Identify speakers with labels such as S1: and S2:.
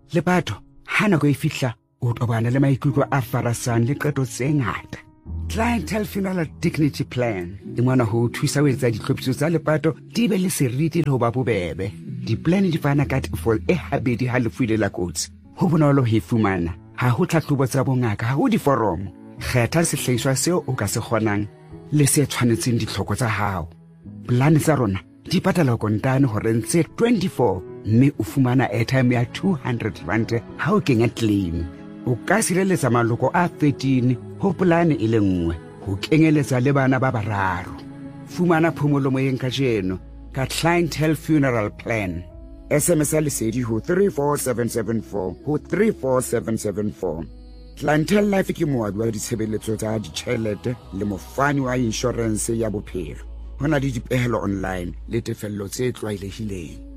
S1: Lepato, ha nako e fihla o tobana le maikutlo a farasang le qeto tse ngata. Clientele Funeral Dignity Plan e mona ho thusa ho etsa ditlhophiso tsa lepato di be le seriti le ho ba bobebe. Di-plan di fana ka tefo e habedi ha lefu ile la kotsi. Ho bonolo ho e fumana. Ha ho tlhahlobo tsa bongaka, ha ho diforomo. Kgetha sehlahiswa seo o ka se kgonang le se tshwanetseng ditlhoko tsa hao. Plan tsa rona di patala kontane hore ntse 24 mme o fumana airtime ya 200 rand ha o kenya claim. O ka sireletsa maloko a 13 ho polane e le nngwe ho kenyeletsa le bana ba bararo. Fumana phomolo moyeng ka jeno ka Clientele Funeral Plan. SMS a lesedi ho 34774 ho 34774. Clientele Life ke moabi wa ditshebeletso tsa ditjhelete le mofani wa insurance ya bophelo. Hona le dipehelo online le tefello tse tlwaelehileng.